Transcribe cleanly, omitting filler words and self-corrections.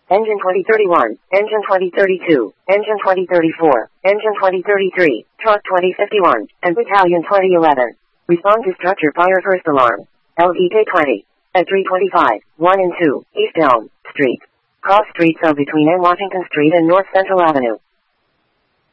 Engine 2031, Engine 2032, Engine 2034, Engine 2033, Truck 2051, and Battalion 2011. Respond to structure fire first alarm. LVK 20. At 325, 1 and 2, East Elm Street. Cross streets are between N. Washington Street and North Central Avenue.